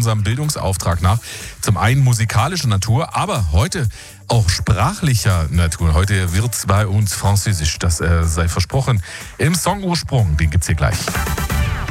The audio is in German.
unserem Bildungsauftrag nach. Zum einen musikalischer Natur, aber heute auch sprachlicher Natur. Heute wird bei uns Französisch, das sei versprochen. Im Songursprung, den gibt's hier gleich.